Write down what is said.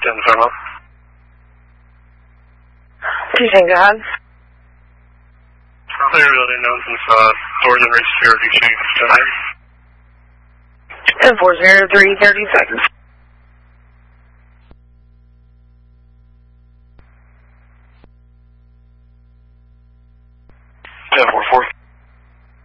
10-5. 210, go ahead. Clear building known since doors and reach security change. 10-4, 0, 3, 30 seconds.